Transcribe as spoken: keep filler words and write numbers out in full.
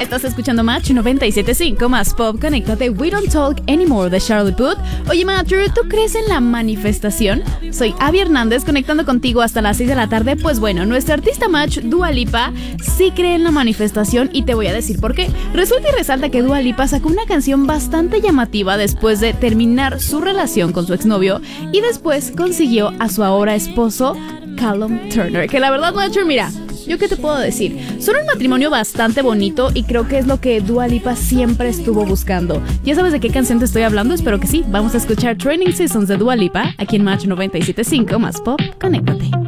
Estás escuchando Match noventa y siete punto cinco más pop. Conéctate. We Don't Talk Anymore de Charlotte Puth. Oye, Matthew, ¿tú crees en la manifestación? Soy Abby Hernández, conectando contigo hasta las seis de la tarde. Pues bueno, nuestra artista Match, Dua Lipa, sí cree en la manifestación y te voy a decir por qué. Resulta y resalta que Dua Lipa sacó una canción bastante llamativa después de terminar su relación con su exnovio y después consiguió a su ahora esposo, Callum Turner. Que la verdad, Matthew, mira, ¿yo qué te puedo decir? Son un matrimonio bastante bonito y creo que es lo que Dua Lipa siempre estuvo buscando. ¿Ya sabes de qué canción te estoy hablando? Espero que sí. Vamos a escuchar Training Seasons de Dua Lipa aquí en Match noventa y siete punto cinco más pop. Conéctate.